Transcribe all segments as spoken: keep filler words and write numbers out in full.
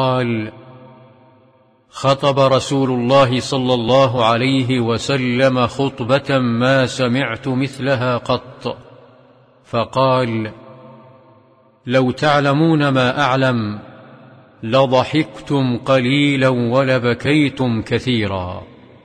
قال: خطب رسول الله صلى الله عليه وسلم خطبة ما سمعت مثلها قط، فقال: لو تعلمون ما أعلم لضحكتم قليلا ولبكيتم كثيرا.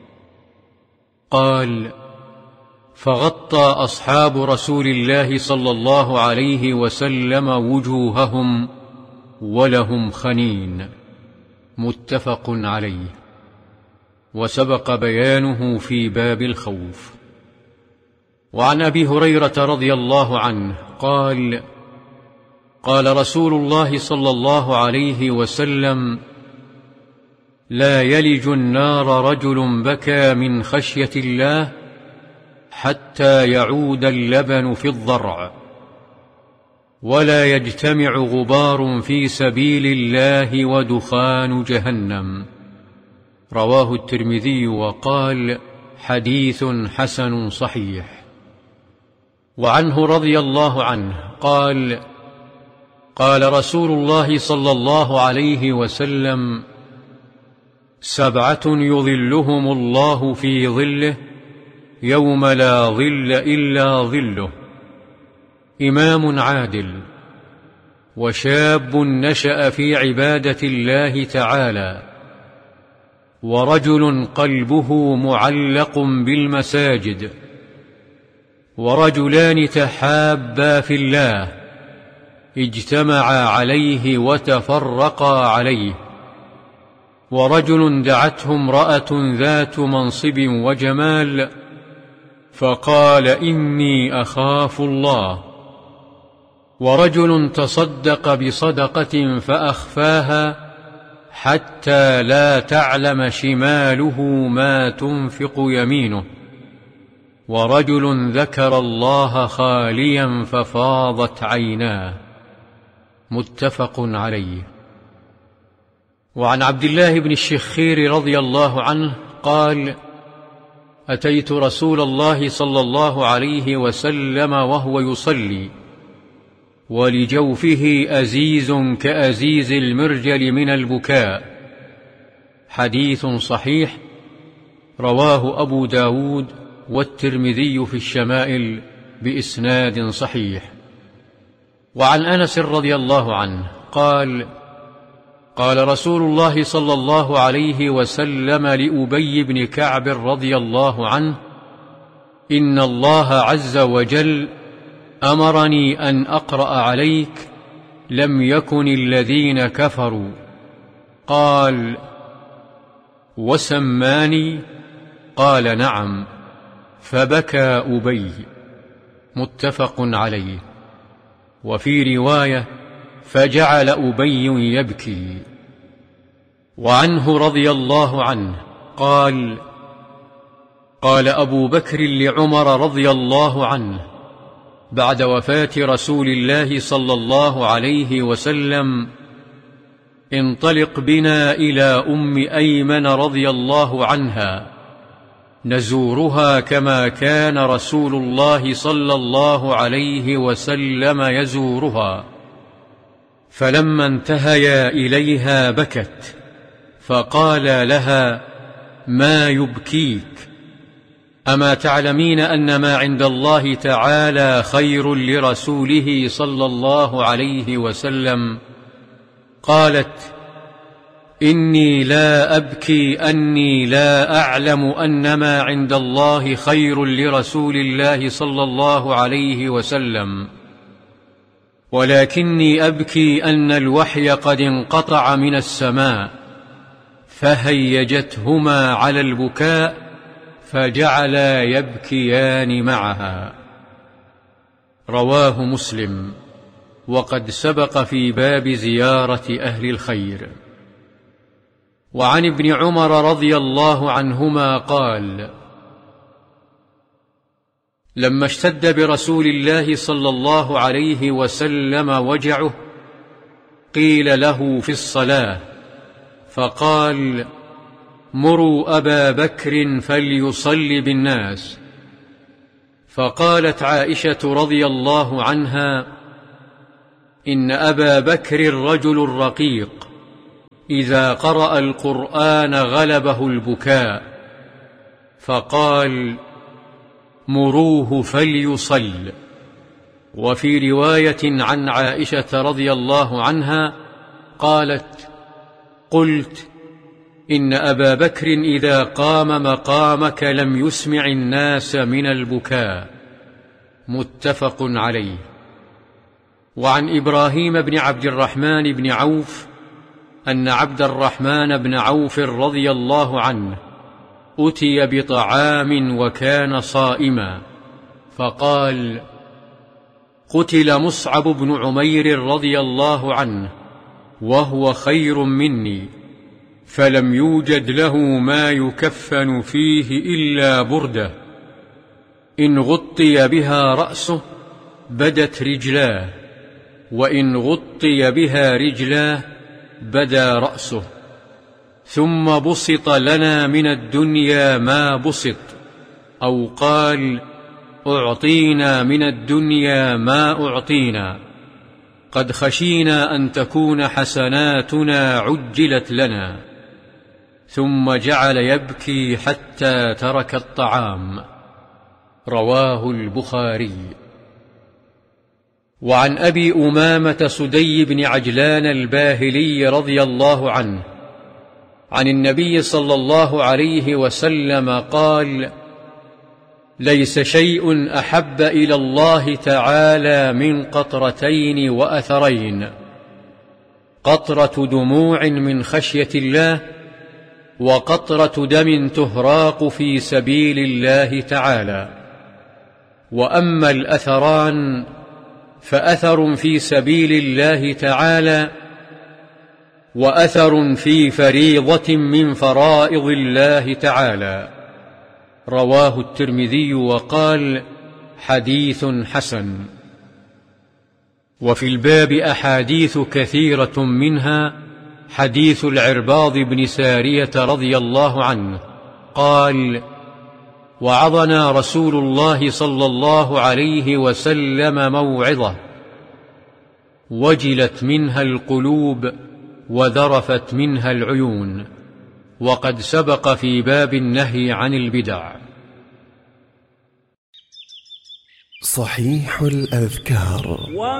قال: فغطى أصحاب رسول الله صلى الله عليه وسلم وجوههم ولهم خنين. متفق عليه، وسبق بيانه في باب الخوف. وعن أبي هريرة رضي الله عنه قال: قال رسول الله صلى الله عليه وسلم: لا يلج النار رجل بكى من خشية الله حتى يعود اللبن في الضرع، ولا يجتمع غبار في سبيل الله ودخان جهنم. رواه الترمذي وقال: حديث حسن صحيح. وعنه رضي الله عنه قال: قال رسول الله صلى الله عليه وسلم: سبعة يظلهم الله في ظله يوم لا ظل إلا ظله: إمام عادل، وشاب نشأ في عبادة الله تعالى، ورجل قلبه معلق بالمساجد، ورجلان تحابا في الله اجتمعا عليه وتفرقا عليه، ورجل دعته امرأة ذات منصب وجمال فقال: إني أخاف الله، ورجل تصدق بصدقة فأخفاها حتى لا تعلم شماله ما تنفق يمينه، ورجل ذكر الله خاليا ففاضت عيناه. متفق عليه. وعن عبد الله بن الشخير رضي الله عنه قال: أتيت رسول الله صلى الله عليه وسلم وهو يصلي، ولجوفه أزيز كأزيز المرجل من البكاء. حديث صحيح، رواه أبو داود والترمذي في الشمائل بإسناد صحيح. وعن أنس رضي الله عنه قال: قال رسول الله صلى الله عليه وسلم لأبي بن كعب رضي الله عنه: إن الله عز وجل أمرني أن أقرأ عليك لم يكن الذين كفروا. قال: وسماني؟ قال: نعم. فبكى أبي. متفق عليه. وفي رواية: فجعل أبي يبكي. وعنه رضي الله عنه قال: قال أبو بكر لعمر رضي الله عنه بعد وفاة رسول الله صلى الله عليه وسلم: انطلق بنا إلى أم أيمن رضي الله عنها نزورها كما كان رسول الله صلى الله عليه وسلم يزورها. فلما انتهيا إليها بكت، فقال لها: ما يبكيك؟ أما تعلمين أن ما عند الله تعالى خير لرسوله صلى الله عليه وسلم؟ قالت: إني لا أبكي أني لا أعلم أن ما عند الله خير لرسول الله صلى الله عليه وسلم، ولكني أبكي أن الوحي قد انقطع من السماء، فهيجتهما على البكاء فجعلا يبكيان معها. رواه مسلم، وقد سبق في باب زيارة أهل الخير. وعن ابن عمر رضي الله عنهما قال: لما اشتد برسول الله صلى الله عليه وسلم وجعه قيل له في الصلاة، فقال: مروا أبا بكر فليصلي بالناس. فقالت عائشة رضي الله عنها: إن أبا بكر رجل رقيق، إذا قرأ القرآن غلبه البكاء، فقال: مروه فليصل. وفي رواية عن عائشة رضي الله عنها قالت: قلت: إن أبا بكر إذا قام مقامك لم يسمع الناس من البكاء. متفق عليه. وعن إبراهيم بن عبد الرحمن بن عوف أن عبد الرحمن بن عوف رضي الله عنه أتي بطعام وكان صائما، فقال: قتل مصعب بن عمير رضي الله عنه وهو خير مني، فلم يوجد له ما يكفن فيه إلا بردة، إن غطي بها رأسه بدت رجلاه، وإن غطي بها رجلاه بدا رأسه، ثم بسط لنا من الدنيا ما بسط، أو قال: أعطينا من الدنيا ما أعطينا، قد خشينا أن تكون حسناتنا عجلت لنا. ثم جعل يبكي حتى ترك الطعام. رواه البخاري. وعن أبي أمامة سدي بن عجلان الباهلي رضي الله عنه عن النبي صلى الله عليه وسلم قال: ليس شيء أحب إلى الله تعالى من قطرتين وأثرين: قطرة دموع من خشية الله، وقطرة دم تهراق في سبيل الله تعالى. وأما الأثران فأثر في سبيل الله تعالى، وأثر في فريضة من فرائض الله تعالى. رواه الترمذي وقال: حديث حسن. وفي الباب أحاديث كثيرة، منها حديث العرباض بن سارية رضي الله عنه قال: وعظنا رسول الله صلى الله عليه وسلم موعظة وجلت منها القلوب وذرفت منها العيون، وقد سبق في باب النهي عن البدع. صحيح الأذكار.